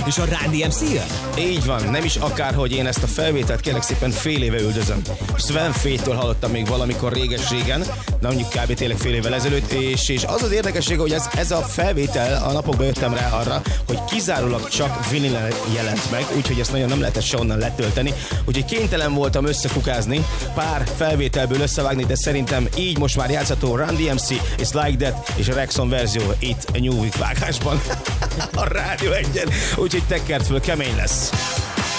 és a Run DMC jön? Így van, nem is akárhogy, én ezt a felvételt kérlek szépen fél éve üldözöm. Sven Fate-től hallottam még valamikor réges-régen, de mondjuk kb. Tényleg fél évvel ezelőtt, és az az érdekesség, hogy ez a felvétel, a napokban jöttem rá arra, hogy kizárólag csak vinilen jelent meg, úgyhogy ezt nagyon nem lehetett se onnan letölteni, úgyhogy kénytelen voltam összekukázni, pár felvételből összevágni, de szerintem így most már játszható Run DMC és Like That és a Rexon verzió itt a New Week vágásban a Rádió 1-en, úgyhogy tekkert föl, kemény lesz.